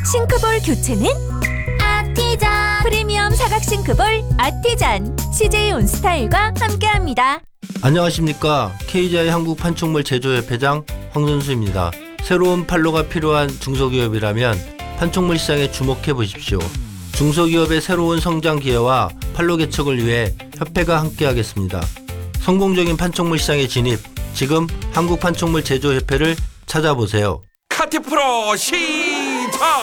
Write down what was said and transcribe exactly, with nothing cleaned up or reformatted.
싱크볼 교체는 아티잔. 프리미엄 사각 싱크볼 아티잔. 씨제이 온스타일과 함께합니다. 안녕하십니까. 케이지아이 한국판촉물 제조협회장 황선수입니다. 새로운 판로가 필요한 중소기업이라면 판촉물 시장에 주목해 보십시오. 중소기업의 새로운 성장 기회와 판로 개척을 위해 협회가 함께하겠습니다. 성공적인 판촉물 시장에 진입, 지금 한국판촉물 제조협회를 찾아보세요. 카티프로 시작!